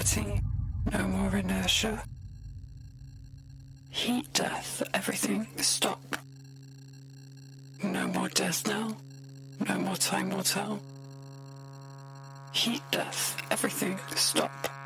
gravity, no more inertia. Heat death, everything, stop. No more death now, no more time will tell. Heat death, everything, stop.